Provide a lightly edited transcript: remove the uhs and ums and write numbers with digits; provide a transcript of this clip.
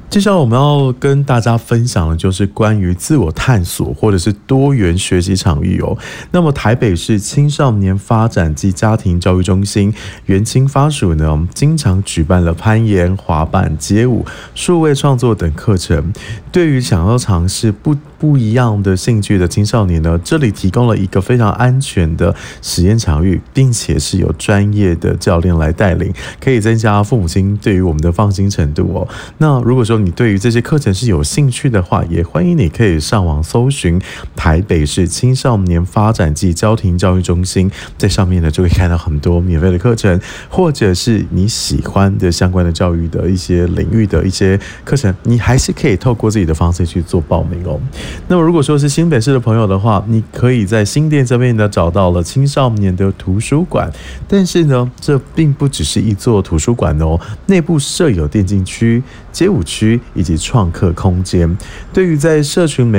接下来我们要跟大家分享的就是关于自我探索或者是多元学习场域哦。那么台北市青少年发展及家庭教育中心原青发署呢，经常举办了攀岩、滑板、街舞、数位创作等课程。对于想要尝试不一样的兴趣的青少年呢，这里提供了一个非常安全的实验场域，并且是有专业的教练来带领，可以增加父母亲对于我们的放心程度哦。那如果说你对于这些课程是有兴趣的话，也欢迎你可以上网搜寻台北市青少年发展及家庭教育中心，在上面呢就可以看到很多免费的课程，或者是你喜欢的相关的教育的一些领域的一些课程，你还是可以透过自己的方式去做报名哦。那么如果说是新北市的朋友的话，你可以在新店这边呢找到了青少年的图书馆，但是呢这并不只是一座图书馆哦，内部设有电竞区、街舞区以及创客空间。对于在社群